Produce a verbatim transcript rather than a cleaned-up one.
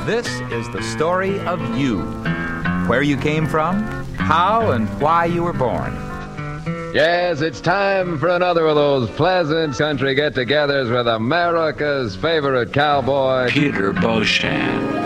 This is the story of you. Where you came from, how and why you were born. Yes, it's time for another of those pleasant country get-togethers with America's favorite cowboy, Peter Beauchamp.